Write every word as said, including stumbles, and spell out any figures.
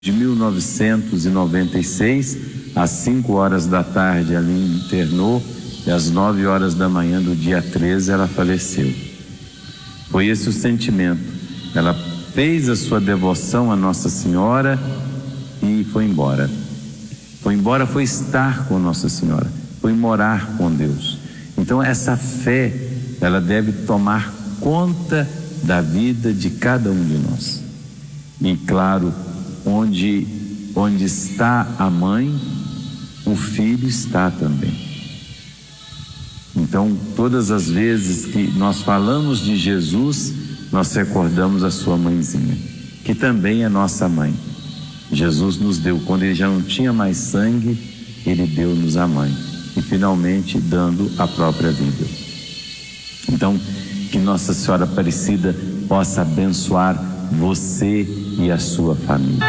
de mil novecentos e noventa e seis, às cinco horas da tarde ela internou e às nove horas da manhã do dia treze ela faleceu. Foi esse o sentimento. Ela fez a sua devoção a Nossa Senhora e foi embora. Foi embora, foi estar com Nossa Senhora, foi morar com Deus. Então essa fé, ela deve tomar conta da vida de cada um de nós. E claro, onde, onde está a mãe, o filho está também. Então, todas as vezes que nós falamos de Jesus, nós recordamos a sua mãezinha, que também é nossa mãe. Jesus nos deu, quando ele já não tinha mais sangue, ele deu-nos a mãe, e finalmente dando a própria vida. Então, que Nossa Senhora Aparecida possa abençoar você e a sua família.